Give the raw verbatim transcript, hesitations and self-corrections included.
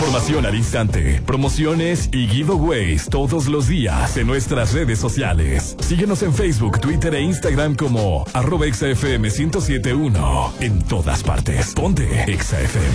Información al instante, promociones y giveaways todos los días en nuestras redes sociales. Síguenos en Facebook, Twitter e Instagram como arroba Exa F M ciento siete punto uno. En todas partes. Ponte Exa F M.